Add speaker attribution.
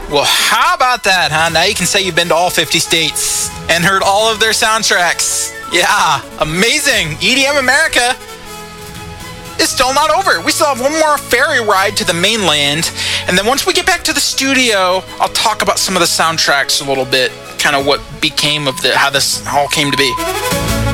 Speaker 1: Well, how about that, huh? Now you can say you've been to all 50 states and heard all of their soundtracks. Yeah, amazing. EDM America is still not over. We still have one more ferry ride to the mainland, and then once we get back to the studio, I'll talk about some of the soundtracks a little bit, kind of what became of how this all came to be.